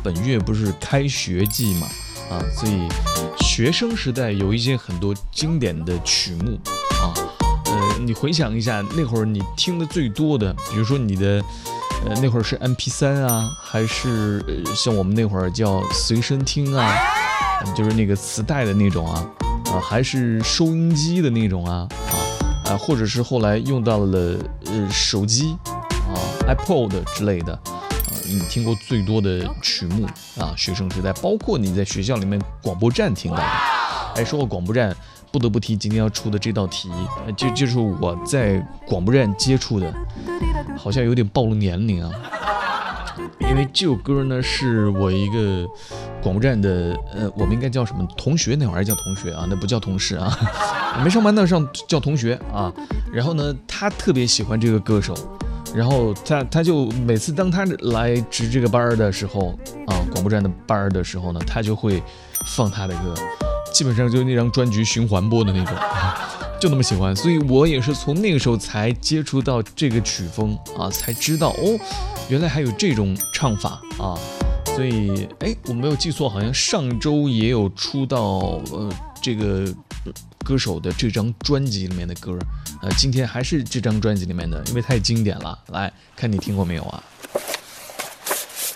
本月不是开学季嘛，所以学生时代有一些很多经典的曲目啊，你回想一下那会儿你听的最多的，比如说你的那会儿是 MP3 啊，还是像我们那会儿叫随身听啊，就是那个磁带的那种还是收音机的那种或者是后来用到了手机iPod 之类的你听过最多的曲目学生时代，包括你在学校里面广播站听到的。说到广播站，不得不提今天要出的这道题，就是我在广播站接触的，好像有点暴露年龄因为这首歌呢是我一个广播站的我们应该叫什么同学，那会儿还叫同学那不叫同事没上班那上叫同学然后呢他特别喜欢这个歌手，然后他就每次当他来值这个班的时候广播站的班的时候呢，他就会放他的歌，基本上就是那张专辑循环播的那种就那么喜欢。所以我也是从那个时候才接触到这个曲风才知道原来还有这种唱法所以我没有记错，好像上周也有出到这个歌手的这张专辑里面的歌今天还是这张专辑里面的，因为太经典了。来看你听过没有